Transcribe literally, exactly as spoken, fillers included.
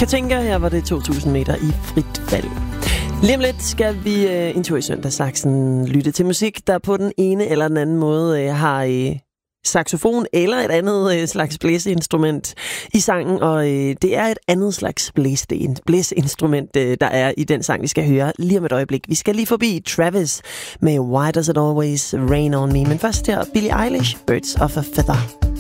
Katinka, her var det to tusind meter i frit fald. Lige om lidt skal vi uh, en tur i søndagssaksen lytte til musik, der på den ene eller den anden måde uh, har uh, saxofon eller et andet uh, slags blæseinstrument i sangen, og uh, det er et andet slags blæseinstrument, uh, der er i den sang, vi skal høre lige om et øjeblik. Vi skal lige forbi Travis med Why Does It Always Rain On Me, men først her Billie Eilish, Birds of a Feather.